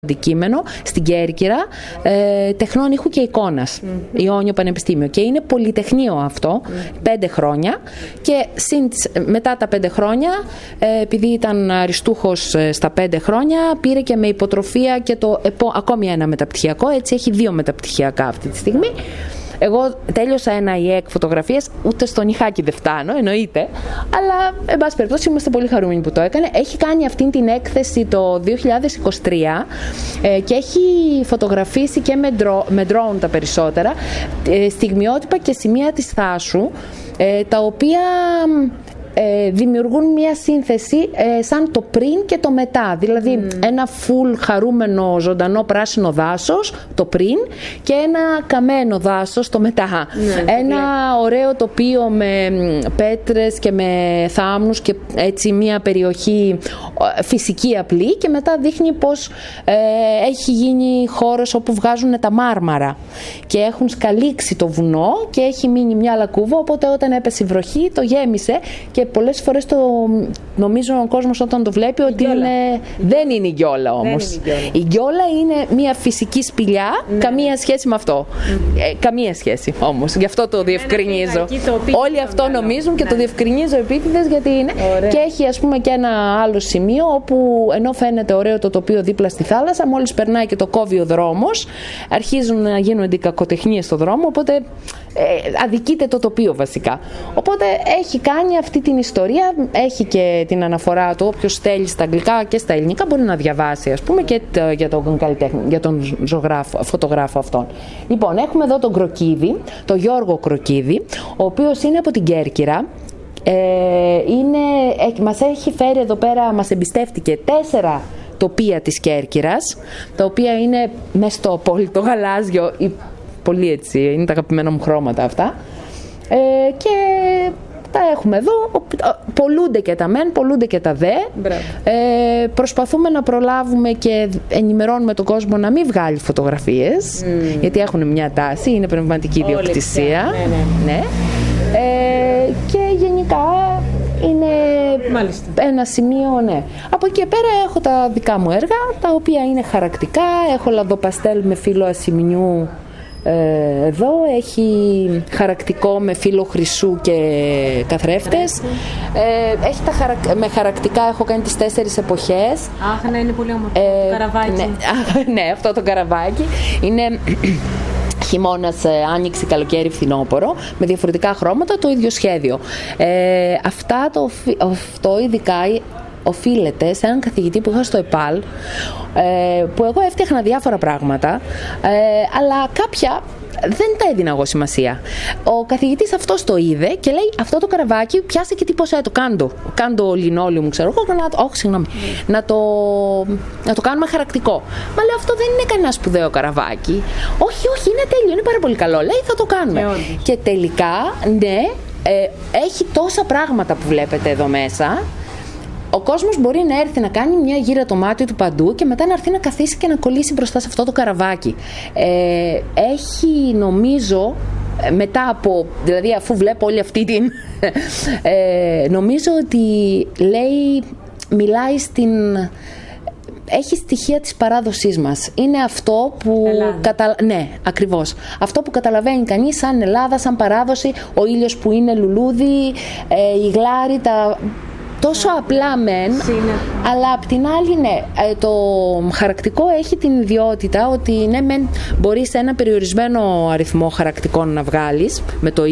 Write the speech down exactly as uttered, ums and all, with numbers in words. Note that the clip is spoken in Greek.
αντικείμενο στην Κέρκυρα ε, τεχνών ήχου και εικόνας, mm-hmm. Ιόνιο Πανεπιστήμιο, και είναι πολυτεχνείο αυτό, mm-hmm. πέντε χρόνια, και μετά τα πέντε χρόνια, ε, επειδή ήταν αριστούχος στα πέντε χρόνια, πήρε και με υποτροφία και το επό, ακόμη ένα μεταπτυχιακό, έτσι έχει δύο μεταπτυχιακά αυτή τη στιγμή. Εγώ τέλειωσα ένα ΙΕΚ φωτογραφίες, ούτε στον Ιχάκη δεν φτάνω, εννοείται, αλλά εν πάση περιπτώσει είμαστε πολύ χαρούμενοι που το έκανε. Έχει κάνει αυτή την έκθεση το δύο χιλιάδες είκοσι τρία ε, και έχει φωτογραφίσει και με, ντρο, με drone τα περισσότερα, ε, στιγμιότυπα και σημεία της θάσου, ε, τα οποία Ε, δημιουργούν μια σύνθεση ε, σαν το πριν και το μετά, δηλαδή mm. ένα full χαρούμενο ζωντανό πράσινο δάσος το πριν και ένα καμένο δάσος το μετά, mm. ένα ωραίο τοπίο με πέτρες και με θάμνους και έτσι μια περιοχή φυσική απλή, και μετά δείχνει πως ε, έχει γίνει χώρος όπου βγάζουν τα μάρμαρα και έχουν σκαλίξει το βουνό και έχει μείνει μια λακκούβα, οπότε όταν έπεσε η βροχή το γέμισε. Και πολλές φορές το νομίζω ο κόσμος όταν το βλέπει ότι είναι... δεν είναι η γκιόλα όμως. Είναι η, η γκιόλα είναι μια φυσική σπηλιά, ναι. Καμία σχέση με αυτό. Mm. Ε, καμία σχέση όμως. Γι' αυτό το διευκρινίζω. Το Όλοι αυτό νομίζουν και ναι. Το διευκρινίζω επίτηδες, γιατί είναι. Ωραία. Και έχει ας πούμε και ένα άλλο σημείο όπου ενώ φαίνεται ωραίο το τοπίο δίπλα στη θάλασσα, μόλις περνάει και το κόβει ο δρόμος, αρχίζουν να γίνονται κακοτεχνίες στο δρόμο, οπότε ε, αδικείται το τοπίο βασικά. Οπότε έχει κάνει αυτή την ιστορία, έχει και την αναφορά του, όποιος θέλει στα αγγλικά και στα ελληνικά μπορεί να διαβάσει, ας πούμε, και το, για τον καλλιτέχνη, για τον ζωγράφο, φωτογράφο αυτόν. Λοιπόν, έχουμε εδώ τον Κροκίδη, τον Γιώργο Κροκίδη, ο οποίος είναι από την Κέρκυρα. Ε, είναι, ε, μας έχει φέρει εδώ πέρα, μας εμπιστεύτηκε τέσσερα τοπία της Κέρκυρας, τα οποία είναι μέσα στο απόλυτο γαλάζιο, πολύ έτσι, είναι τα αγαπημένα μου χρώματα αυτά. Ε, και τα έχουμε εδώ, πολλούνται και τα μεν, πολλούνται και τα δε. Ε, προσπαθούμε να προλάβουμε και ενημερώνουμε τον κόσμο να μην βγάλει φωτογραφίες, mm. γιατί έχουν μια τάση, είναι πνευματική ιδιοκτησία. Ναι, ναι. Ναι. Ε, και γενικά είναι Μάλιστα. ένα σημείο, ναι. Από εκεί και πέρα έχω τα δικά μου έργα, τα οποία είναι χαρακτικά. Έχω λαδοπαστέλ με φύλλο ασημινιού. Ε, εδώ έχει χαρακτικό με φύλλο χρυσού και καθρέφτες. Ε, έχει τα χαρακ... με χαρακτικά έχω κάνει τις τέσσερις εποχές. Αχ, ναι, είναι πολύ όμορφο. Ε, το καραβάκι. Ναι, ναι, αυτό το καραβάκι είναι χειμώνας, άνοιξη, καλοκαίρι, φθινόπωρο, με διαφορετικά χρώματα, το ίδιο σχέδιο. Ε, αυτά το, αυτό ειδικά οφείλεται σε έναν καθηγητή που είχα στο ΕΠΑΛ, ε, που εγώ έφτιαχνα διάφορα πράγματα, ε, αλλά κάποια δεν τα έδινα εγώ σημασία. Ο καθηγητής αυτός το είδε και λέει: αυτό το καραβάκι πιάσε και τύπωσε το κάντο. Κάντο λινόλιου μου, ξέρω εγώ, να, όχι, συγγνώμη, mm. να, το, να το κάνουμε χαρακτικό. Μα λέει: αυτό δεν είναι κανένα σπουδαίο καραβάκι. Όχι, όχι, είναι τέλειο, είναι πάρα πολύ καλό. Λέει: θα το κάνουμε. Yeah, και τελικά, ναι, ε, έχει τόσα πράγματα που βλέπετε εδώ μέσα. Ο κόσμος μπορεί να έρθει να κάνει μια γύρα το μάτι του παντού και μετά να έρθει να καθίσει και να κολλήσει μπροστά σε αυτό το καραβάκι. Ε, έχει, νομίζω, μετά από, δηλαδή αφού βλέπω όλη αυτή την... Ε, νομίζω ότι λέει, μιλάει στην... Έχει στοιχεία της παράδοσής μας. Είναι αυτό που... Κατα... Ναι, ακριβώς. Αυτό που καταλαβαίνει κανείς σαν Ελλάδα, σαν παράδοση, ο ήλιος που είναι λουλούδι, ε, η γλάρη, τα... Τόσο απλά μεν, αλλά απ' την άλλη ναι, το χαρακτικό έχει την ιδιότητα ότι ναι μεν μπορείς ένα περιορισμένο αριθμό χαρακτικών να βγάλεις με το